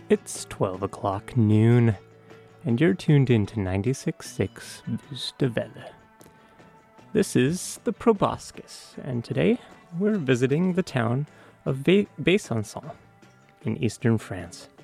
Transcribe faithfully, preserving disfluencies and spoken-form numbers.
It's twelve o'clock noon, and you're tuned in to ninety-six point six Wüste This is the Proboscis, and today we're visiting the town of Be- Besançon in eastern France.